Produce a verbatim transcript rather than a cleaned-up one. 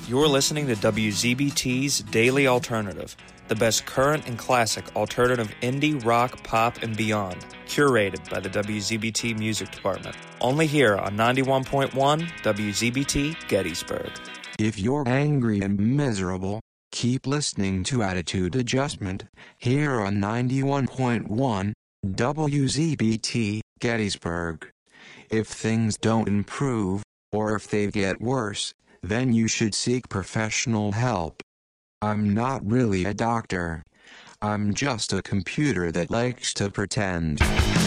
You're listening to W Z B T's Daily Alternative, the best current and classic alternative indie, rock, pop, and beyond, curated by the W Z B T Music Department. Only here on ninety-one point one W Z B T Gettysburg. If you're angry and miserable, keep listening to Attitude Adjustment here on ninety-one point one W Z B T Gettysburg. If things don't improve, or if they get worse, then you should seek professional help. I'm not really a doctor. I'm just a computer that likes to pretend.